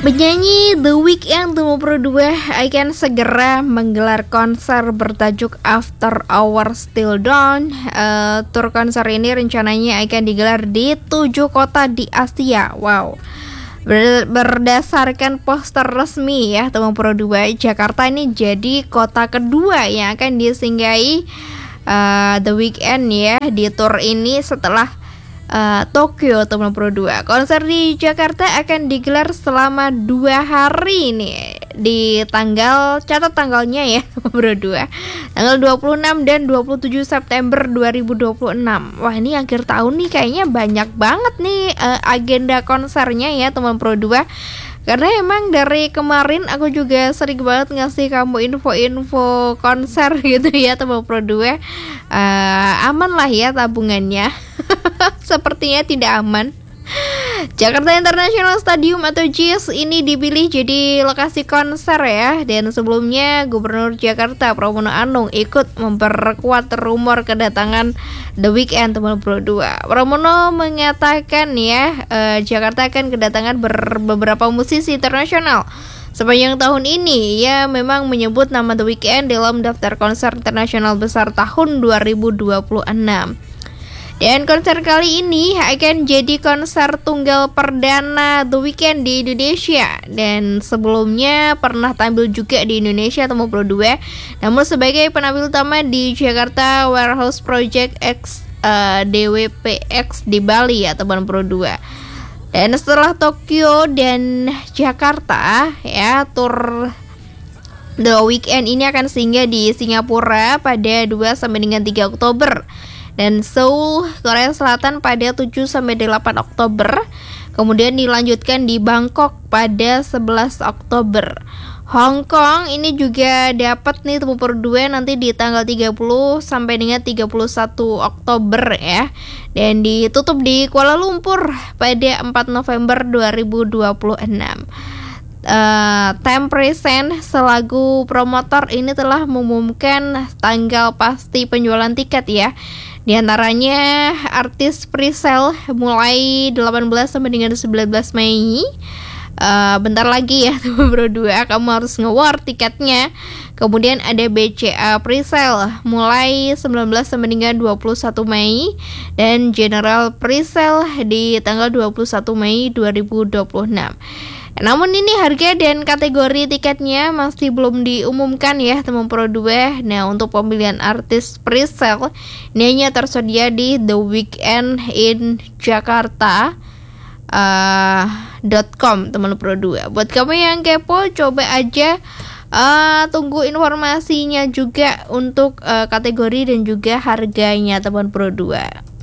Penyanyi The Weeknd Teman Pro 2 akan segera menggelar konser bertajuk After Hours Till Dawn. Tur konser ini rencananya akan digelar di 7 kota di Asia. Wow. Berdasarkan poster resmi ya Teman Pro 2, Jakarta ini jadi kota kedua yang akan disinggahi The Weeknd ya di tur ini setelah Tokyo Teman Pro 2. Konser di Jakarta akan digelar selama 2 hari nih di catat tanggalnya ya Teman Pro 2, tanggal 26 dan 27 September 2026. Wah, ini akhir tahun nih kayaknya banyak banget nih agenda konsernya ya Teman Pro 2. Karena emang dari kemarin aku juga sering banget ngasih kamu info-info konser gitu ya Teman Pro 2. Aman lah ya tabungannya. Sepertinya tidak aman. Jakarta International Stadium atau JIS ini dipilih jadi lokasi konser ya. Dan sebelumnya Gubernur Jakarta Pramono Anung ikut memperkuat rumor kedatangan The Weeknd Teman Pro 2. Pramono mengatakan ya Jakarta akan kedatangan beberapa musisi internasional sepanjang tahun ini. Ia memang menyebut nama The Weeknd dalam daftar konser internasional besar tahun 2026. Dan konser kali ini akan jadi konser tunggal perdana The Weeknd di Indonesia. Dan sebelumnya pernah tampil juga di Indonesia Teman Pro 2, namun sebagai penampil utama di Jakarta Warehouse Project X DWPX di Bali ya Teman Pro 2. Dan setelah Tokyo dan Jakarta ya, tur The Weeknd ini akan singgah di Singapura pada 2 sampai dengan 3 Oktober. Dan Seoul, Korea Selatan pada 7-8 Oktober. Kemudian dilanjutkan di Bangkok pada 11 Oktober. Hong Kong ini juga dapat nih Teman Pro 2 nanti di tanggal 30 sampai dengan 31 Oktober ya. Dan ditutup di Kuala Lumpur pada 4 November 2026. Time Present selaku promotor ini telah mengumumkan tanggal pasti penjualan tiket ya. Di antaranya artis presale mulai 18 sampai dengan 19 Mei. Bentar lagi ya Teman Pro 2, kamu harus nge-war tiketnya. Kemudian ada BCA presale mulai 19 sampai dengan 21 Mei dan General presale di tanggal 21 Mei 2026. Namun ini harga dan kategori tiketnya masih belum diumumkan ya Teman Pro 2. Nah, untuk pemilihan artis presale ini hanya tersedia di The Weeknd in Jakarta .com Teman Pro 2. Buat kamu yang kepo, coba aja tunggu informasinya juga untuk kategori dan juga harganya Teman Pro 2.